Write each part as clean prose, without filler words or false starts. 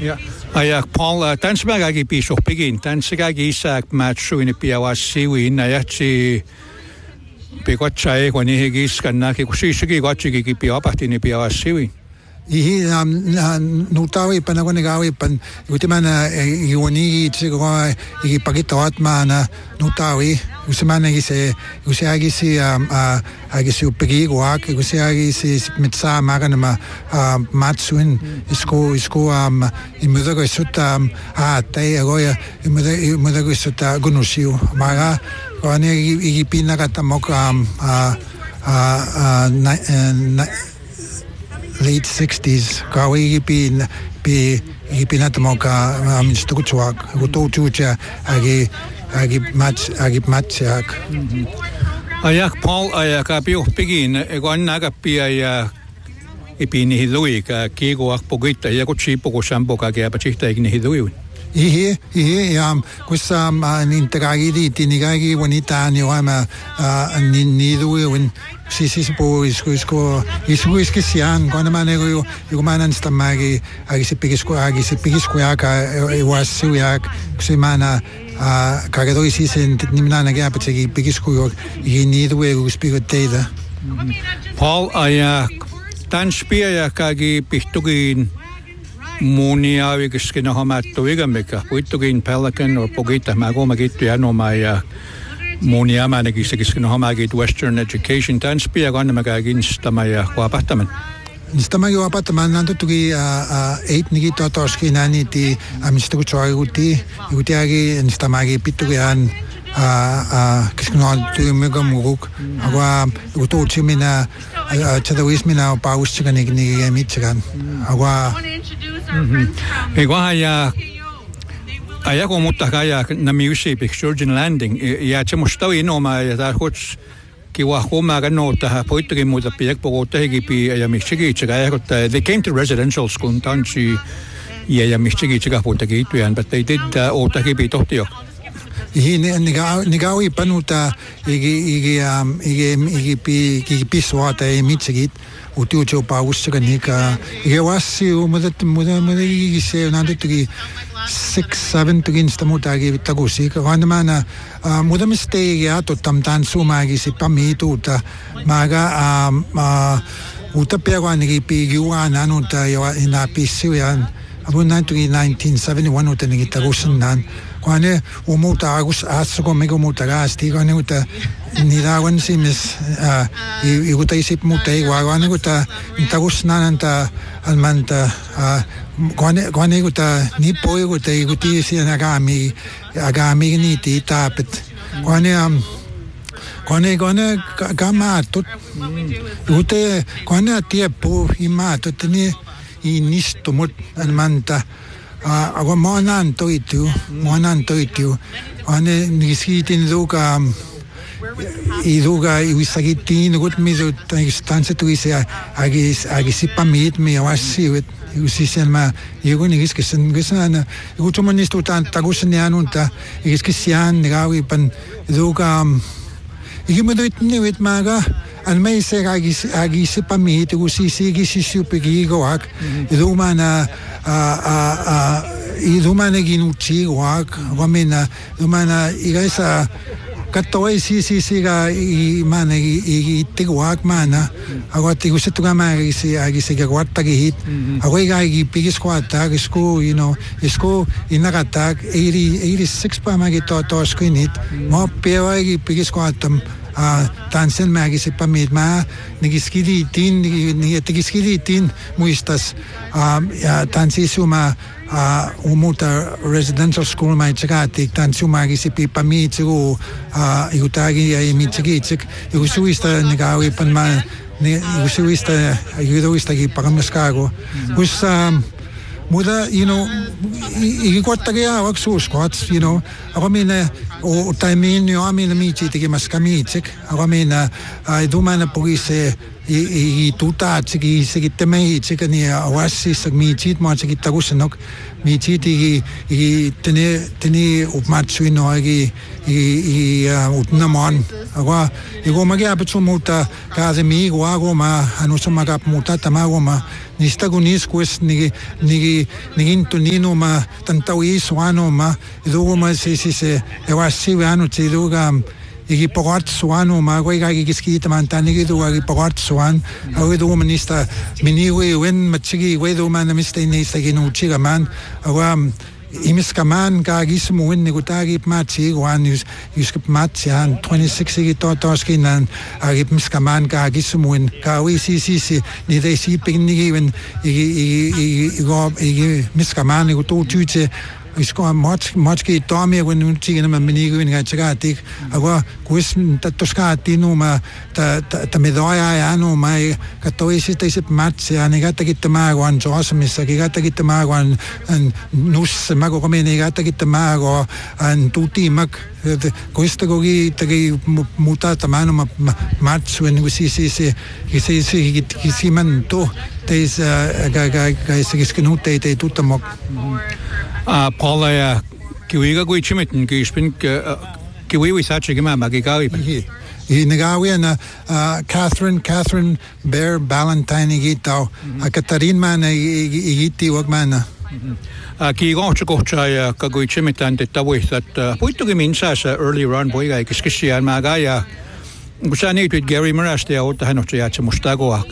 Ja. Ayak Paul tansmagagi piso pigin tansagagi isak matsuini piawasiwin ayatsi pigotsae kwani higis kannaki kusisigi gotchigi piawapatini piawasiwin. Ihi nutawi panagonigawi pan utimana iwani tsigo igipagitawat mana nutawi usimana usiagisi agisi upigiguak usiagisi mitsa maganama matsuin isko imudago isuta atay agoya imudago isuta gunusiu maga kwani igipinagatamok late 60s kawi ipinatamok minstukuchuak utochucha agi matchak ayak Paul ayak apio pigin egon nagapi ayak ipini hilui ka kigoak pogita yakutsi pokosampo ka apachita igni hilui Ihi kusa ninteragidi tinigagi wanita ni wama nidu win sisipo isko sian kona manego igumanan stamagi agisipigisco aka iwasu yak kusimana kagado isisen nimana ga apachigi pigisco nidu uspigo teda Paul ayak tanspia yakagi pistugin Munia vikiskina hamattu vigamika puittukin Pelican or Pogita magomagittu yanomaya munia managiskina hamagit Western Education tanspia gannamagagin stamaya huapahtaman Nistamagi huapahtaman nantutuki 8 nigi totoskina ti amistuku choiguti iguti nistamagi pittukian kiskina tu megamuguk agwa utochimina chadawismina pauschika ni michigan agwa Iguaya ayako mutakaya namiusi Sturgeon Landing ya chemustawi noma ya tarhuts kiwa homa ganota poitri muda piak pogotegi pi ya michigi chagaya they came to residential school tanchi ya michigi chaga potagi tuan but they did otagi pi tohtio nigawi panuta igi pi swata michigit utucho pauschika igewasi muda igise nantuki 6-7 tugin stamutagi tagusi kanamana muda mistake ya to tamtan sumagi si pamitu uta maga utapia kwani pi giwana nuta ya ina pisian abun nantuki 1971 uta ni tagusan kwani umuta agus asgo mego mutagas ti kwani uta nilawan simis iguta isip mutai wagane guta tagus nananta almanta gwane guta ni poi guta iguti si agami ni ti tapet gwane gama tot ute gwane tiempo ima tot ni inistomut almanta agwa monan toitu gwane nisitin luka iduga iwisagitin gut mizo tanse tu ise agisipamit mi awasiwit usisianma yuguni giskisana gutumanistu tan tagusnianunta giskisian gawi pan iduga igimedoit niwit maga almay se agisipamit usisi gisisupigigoak idumana idumana ginuchi wak wamena idumana igaisa Katoy si ga mana tigwak mana agwati gusto nga agisi gagwata gihit agoy ga pigis kwata isko isko inagatak 86 pa magito to init mo pewa pigis kwatam tansen magisi pamit ma nigiskilitin muistas tansi suma umuta residential school mai chagati tan sumagi si pipami chigu igutagi ay michigitsik igusuista nigawi panma igusuista igudoista gi pagamaskago us muda igikotagi awak squats akamina o taimin yo amina michi tigi maskamichik akamina idumana pugise i tuta tiki sigit me tiki ni awasi sag mi tit ma tiki tagusanok mi tit i tini upmatsu no i utnaman agwa igo magi apetsu muta kaze mi go ma anusama kap muta tamago ma nistagunis quest nigi intonino ma tantawi swano ma ido ma se awasi vano tiduga igi pagart swano ma go igi giskita mantani gi do igi pagart swan awi do minista miniwe wen machigi we do man mista ni saginu chiga man awa imis kaman ka gismu wen ni gutagi matchi wan is match an 26 igi toski nan agi mis kaman ka gismu wen ka wi si ni dei si pingni wen igi mis kaman ni to tuche isko much ki tome when unti na minigo in gachati agwa quis toskati no ma ta medoya ano mai katoisi te sip match ani gata kitamago an josmis gata kitamago an nus mago come ne gata kitamago an tuti mak questo gogi tagi muta tamano ma match when we si man to tes ga sigsknute te tutamok Paula kiwiga go chimitin ki spin kiwi sache gema magigawi I negawi na Catherine Bear Ballantyne gitaw Catherine man igiti wagmana ki gocha ka go chimitan te tawithat puito giminsa earlier on boyga kiskisian magaya gusani with Gary Maraste out hanoche yache mustagoak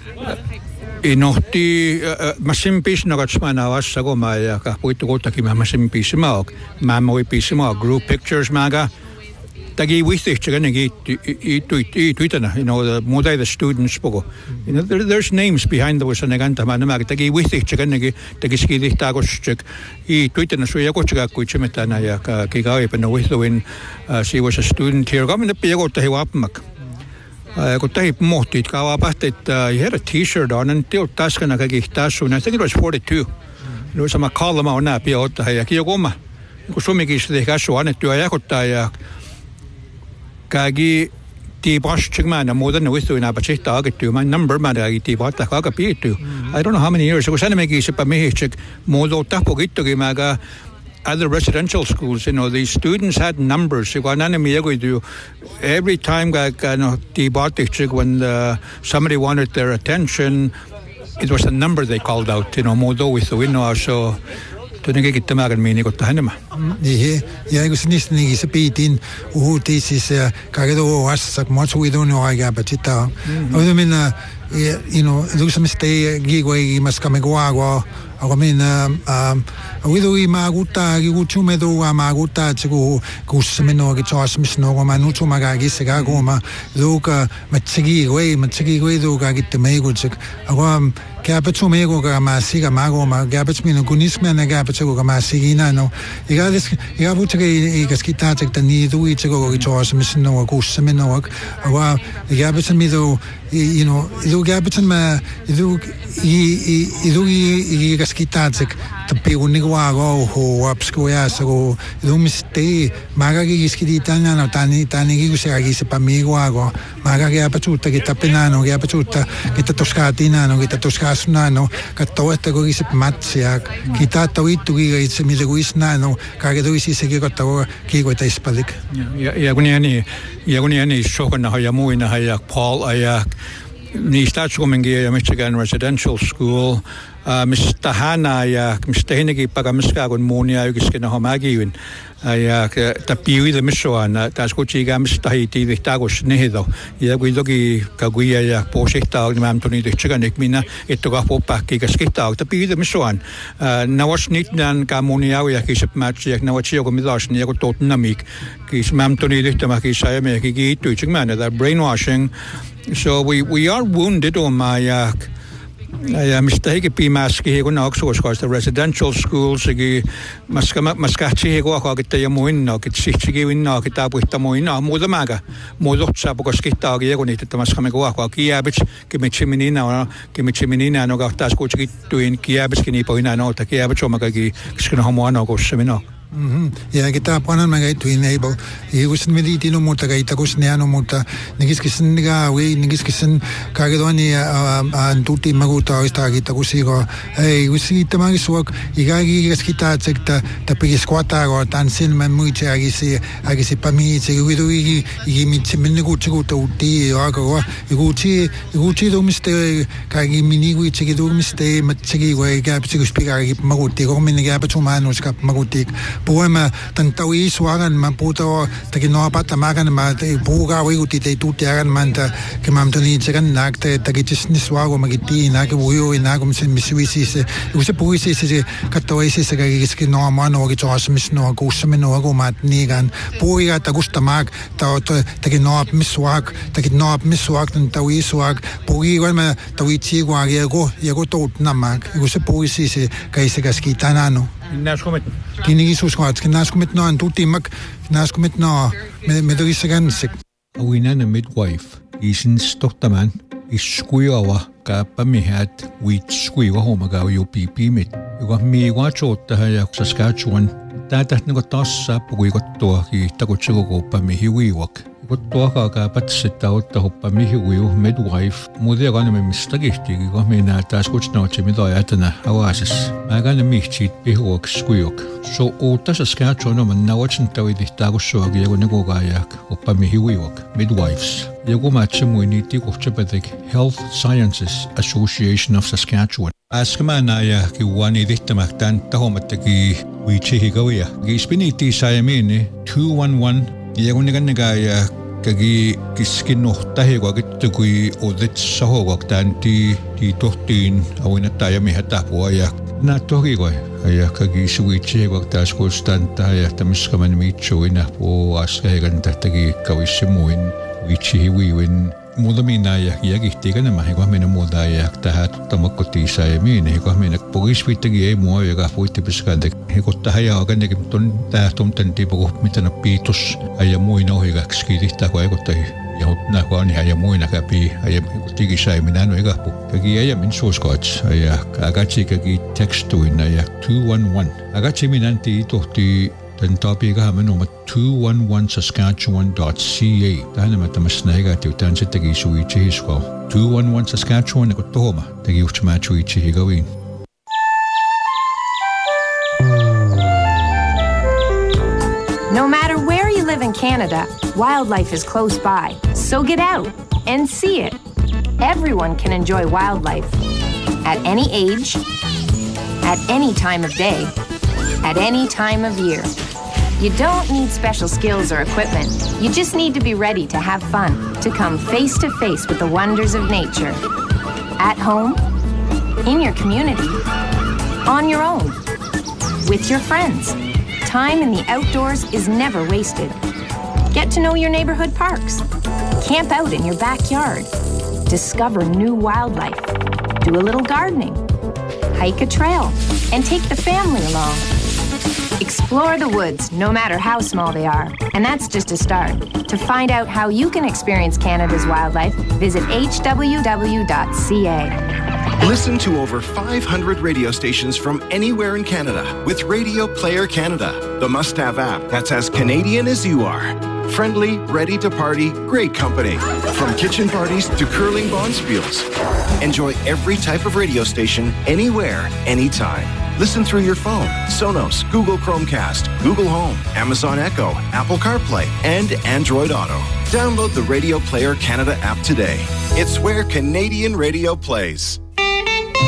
Inohti masimpis na katsmana was sago maya ka puito ko taki masimpis mo mamoi pismo group pictures maga tagi withi chagani tuitana the more the students pogo there's names behind those anaganta manamaga tagi withi chagani tagi skidi tagos chek tuitana so yako chaga kuchimetana ya ka kigawe pano with when she was a student here coming the piego tahiwapmak Kotai mohti kawa he had a t-shirt on until taskana kagihtasu and I think it was 42. There was a column on that piota hayakiyogoma. Kusumikis de gasu on it to ayakotaya kagi ti boschigman more than with in abachita get to my number madagi bata kagapitu. I don't know how many years it was anime pa mehik modo tapogito gimaga other residential schools, these students had numbers. Every time when somebody wanted their attention, it was a number they called out, modo with the window. So, to get the magan meaning of the hanema. Yeah, I was listening is a bit in who this is Kagado was much we don't know. I got but it. I mean, do some stay gigway must come go. I mean, we do maguta, you to me do maguta to go Gusmino, Gitosmis, no, Manutu Magagi, Segagoma, Luca, Matsigi, way, do get the Maguchik. Capito Mego Gamasiga Mago, Gabetsmin, Gunisman, and Gabito Gamasigina. No, you got this, you have to get Gaskitatic, the need to each go Gitosmis, no, Gusmino, Gabetsmido, do Gabetan, Gaskitatic, the Punigo, who upsquares, so Lumiste, Magagi Skitana, Tani, Gusagis, Pamigo, Magagi Apatuta, get a Pinano, Gapatuta, get a Toscatina, get a Toscasnano, Catoeta Goris Matsiak, Kitata Witui, it's a Mizuisnano, Cagaduisi Segato, Kigota Spalik. Yaguniani, Shokana Hayamu in a Hayak, Paul Ayak. Ni Staatskomingia Michigan Residential School Mr. Hana Mr. Henegi Pagamiskagon Monia Yugiskina Homagiwin Tapiwi the Mishoan Tascochiga Mr. Haiti the Tagos Nehido Yaguidogi Kaguya Poshita Mamtoni the Chiganik Mina Etogapo Paki Gaskita Tapiwi the Mishoan Nawash Nitnan Kamonia Yakiship Machiak Nawachio Midash Niago Totenamik Kis Mamtoni the Tamaki Sayamaki to Chigman that brainwashing. So we are wounded on my mistake P maski go na because the residential schools maskachi go ka gitayamuin no kitchigi win no kitabu tamuin no modamaga modotsa because kitagi go nit maskame go ka kiabich kimichiminina no ga tas ko chigi to in kiabich kini poina no ta kiabich o magagi skino homo no go semino Ja kita panan magai tuin able. Igus medi tino muta kai takus neano muta. Nigis kisin niga we nigis kisin kagedoni antuti maguta ista kita kusigo. Usi tamagi suak igagi gas kita cekta tapi squata go tansin man muiche agisi pami che guido igi mitse menegu chiguta uti ago iguchi do miste kagi mini guiche do miste matchigi go gap chigus piga maguti go mini gap chumano skap maguti poema tantawi swagan man puto takino pata magan ma buga we uti te tuti agan manta ke mam toni chegan nakte takitis ni swago magiti na ke buyo na gum se miswisi se use puisi se katoi se ke no mano ke chos misno go semeno go mat ni gan puiga tagusta mag ta takino miswag tantawi swag pugi ma tawi chi go go tot na mag use puisi se kai se gaskita nano Kini isus gaat, kinaas met na tuti mak, kinaas met na met er is gaan sik. Awina na midwife, isin stoktaman, is skuiawa ka pamihat wit skuiwa homaga yo pipi mit. Iwa mi wa chota ya Saskatchewan. Tatat ngo tassa pugui gottoa ki takotsego ko pamihiwiwak. Gottoa ka patsetta otta hoppa mihiwiu midwife. Mudia ganne me mistagihti ki mina taas kutsna otsi mida ajatana awasis. Ma ganne mihtit pihuak skuiok. So ota Saskatchewan man nawatsintawi dihtaagussuagi yago negogajak hoppa mihiwiwak midwives. Yago matsemuiniti kuhtsapadik Health Sciences Association of Saskatchewan. Askama ya ki wani dihtamak tan tahomattaki wichihi gawia. Ki spiniti sayamini 211 yago negaya kagi kiskinnohtahi wagittukui odits sahogak tanti ti tohtiin awinataya mihatapua ya na tohi goi ya kagi suwichihi wagtas konstanta ya tamiskaman mitsuina po askahegan tahtagi kawisimuin wichihi wiwin Muudamina ja kihtiga nämä he kohmena muuta ja tähän tamakkotiisa ja mihin he kohmena pogisvittegi ei mua ja puitti piskande he kotta haja kannekin ton tää tomtanti poku mitä no piitus ja muina ohigaksi kiittää kun ei kotta ja hotna kun ja muina käpi ja tigi sai minä no eikä kaki ja min suoskots ja agatsi kaki tekstuina ja 211 agatsi minä tohti Den tapiga nummer 211saskatchewan.ca. Tähän nämä tämmöisenä hekätiutään sittenkin suitsihisko. 211 Saskatchewan ja kun tohoma teki juhtsimää suitsihikoviin. No matter where you live in Canada, wildlife is close by. So get out and see it. Everyone can enjoy wildlife. At any age, at any time of day, at any time of year. You don't need special skills or equipment. You just need to be ready to have fun, to come face to face with the wonders of nature. At home, in your community, on your own, with your friends. Time in the outdoors is never wasted. Get to know your neighborhood parks. Camp out in your backyard. Discover new wildlife. Do a little gardening. Hike a trail and take the family along. Explore the woods, no matter how small they are. And that's just a start. To find out how you can experience Canada's wildlife, visit hww.ca. Listen to over 500 radio stations from anywhere in Canada with Radio Player Canada, the must-have app that's as Canadian as you are. Friendly, ready to party, great company. From kitchen parties to curling bonspiels. Enjoy every type of radio station, anywhere, anytime. Listen through your phone, Sonos, Google Chromecast, Google Home, Amazon Echo, Apple CarPlay, and Android Auto. Download the Radio Player Canada app today. It's where Canadian radio plays.